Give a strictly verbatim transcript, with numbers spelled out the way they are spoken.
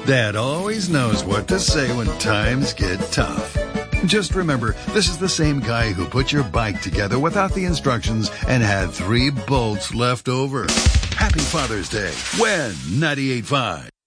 Dad always knows what to say when times get tough. Just remember, this is the same guy who put your bike together without the instructions and had three bolts left over. Happy Father's Day. When ninety-eight point five.